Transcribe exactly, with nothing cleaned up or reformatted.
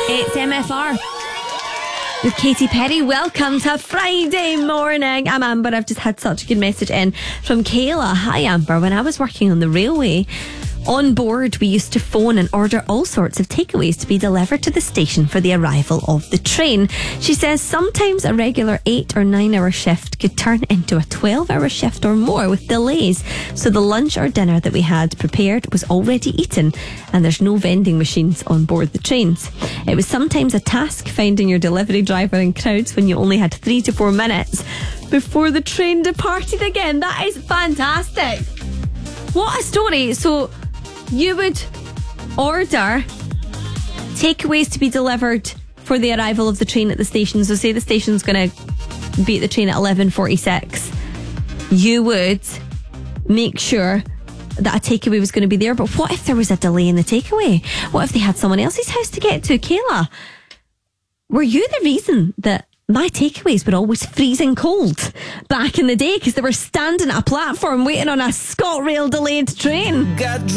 It's M F R with Katy Perry. Welcome to Friday morning. I'm Amber. I've just had such a good message in from Kayla. Hi Amber, when I was working on the railway, on board we used to phone and order all sorts of takeaways to be delivered to the station for the arrival of the train. She says sometimes a regular eight or nine hour shift could turn into a twelve hour shift or more with delays, so the lunch or dinner that we had prepared was already eaten and there's no vending machines on board the trains. It was sometimes a task finding your delivery driver in crowds when you only had three to four minutes before the train departed again. That is fantastic. What a story. So you would order takeaways to be delivered for the arrival of the train at the station. So say the station's going to be at the train at eleven forty-six. You would make sure that a takeaway was going to be there. But what if there was a delay in the takeaway? What if they had someone else's house to get to? Kayla, were you the reason that my takeaways were always freezing cold back in the day because they were standing at a platform waiting on a ScotRail delayed train?